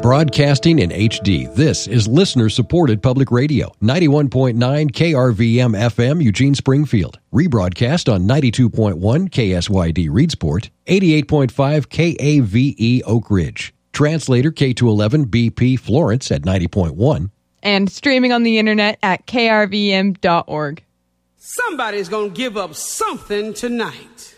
Broadcasting in HD, this is listener-supported public radio. 91.9 KRVM FM, Eugene Springfield. Rebroadcast on 92.1 KSYD Reedsport, 88.5 KAVE Oak Ridge. Translator K211 BP Florence at 90.1. And streaming on the internet at krvm.org. Somebody's going to give up something tonight.